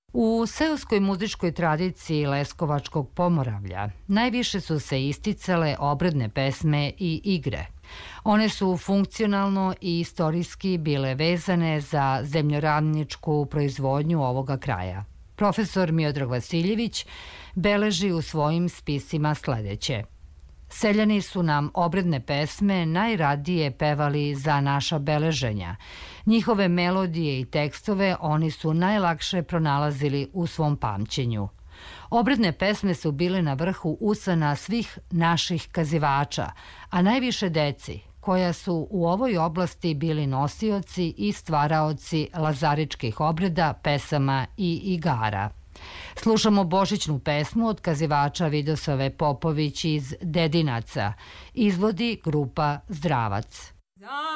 U seoskoj muzičkoj tradiciji Leskovačkog Pomoravlja najviše su se isticale obredne pesme i igre. One su funkcionalno i istorijski bile vezane za zemljoradničku proizvodnju ovoga kraja. Profesor Miodrag Vasiljević beleži u svojim spisima sledeće. Seljani su nam obredne pesme najradije pevali za naša beleženja. Njihove melodije i tekstove oni su najlakše pronalazili u svom pamćenju. Obredne pesme su bile na vrhu usana svih naših kazivača, a najviše deci, koja su u ovoj oblasti bili nosioci i stvaraoci lazaričkih obreda, pesama i igara. Slušamo božićnu pesmu od kazivača Vidosave Popović iz Dedinaca. Izvodi grupa Zdravac.